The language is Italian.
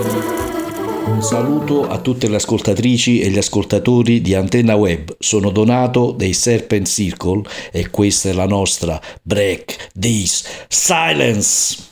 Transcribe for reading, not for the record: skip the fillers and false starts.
Un saluto a tutte le ascoltatrici e gli ascoltatori di Antenna Web. Sono Donato dei Serpent Circle e questa è la nostra Break This Silence.